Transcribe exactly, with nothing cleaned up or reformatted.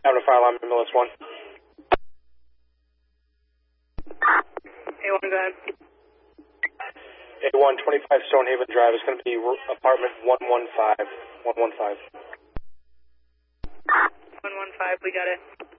Having a fire alarm in Millis one. A one, go ahead. A one, twenty-five Stonehaven Drive. It's going to be apartment one one five. one one five. one one five, we got it.